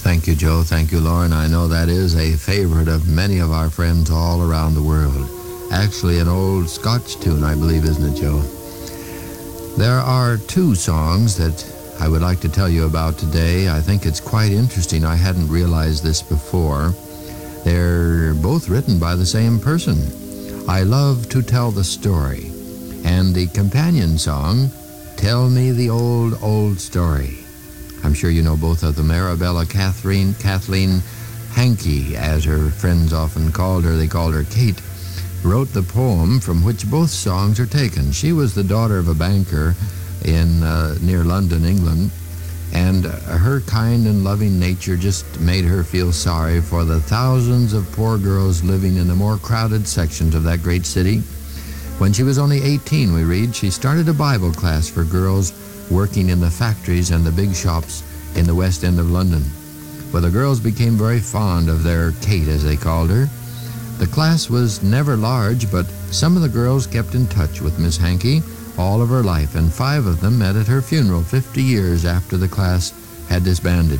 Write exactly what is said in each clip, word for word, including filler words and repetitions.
Thank you, Joe. Thank you, Lauren. I know that is a favorite of many of our friends all around the world. Actually, an old Scotch tune, I believe, isn't it, Joe? There are two songs that I would like to tell you about today. I think it's quite interesting. I hadn't realized this before. They're both written by the same person. I Love to Tell the Story. And the companion song, Tell Me the Old, Old Story. I'm sure you know both of them. Arabella Catherine, Kathleen Hankey, as her friends often called her, they called her Kate, wrote the poem from which both songs are taken. She was the daughter of a banker in uh, near London, England, and uh, her kind and loving nature just made her feel sorry for the thousands of poor girls living in the more crowded sections of that great city. When she was only eighteen, we read, she started a Bible class for girls working in the factories and the big shops in the West End of London. Well, the girls became very fond of their Kate, as they called her. The class was never large, but some of the girls kept in touch with Miss Hankey all of her life, and five of them met at her funeral fifty years after the class had disbanded.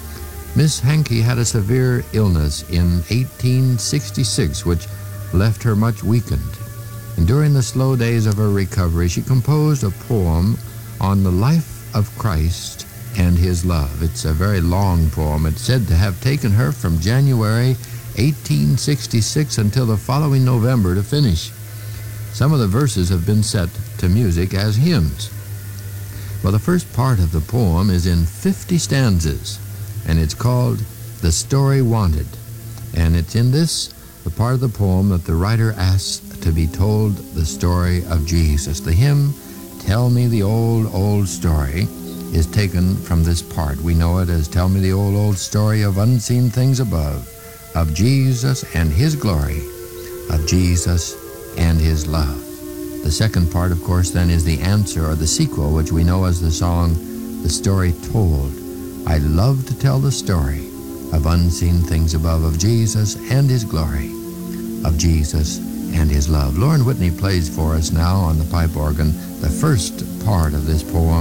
Miss Hankey had a severe illness in eighteen sixty-six, which left her much weakened. And during the slow days of her recovery, she composed a poem on the life of Christ and his love. It's a very long poem. It's said to have taken her from January eighteen sixty-six until the following November to finish. Some of the verses have been set to music as hymns. Well, the first part of the poem is in fifty stanzas, and it's called The Story Wanted. And it's in this, the part of the poem, that the writer asks to be told the story of Jesus. The hymn, Tell Me the Old, Old Story, is taken from this part. We know it as Tell Me the Old, Old Story of Unseen Things Above, of Jesus and His glory, of Jesus and His love. The second part, of course, then is the answer, or the sequel, which we know as the song, The Story Told. I love to tell the story of unseen things above, of Jesus and His glory, of Jesus and His love. Lauren Whitney plays for us now on the pipe organ the first part of this poem.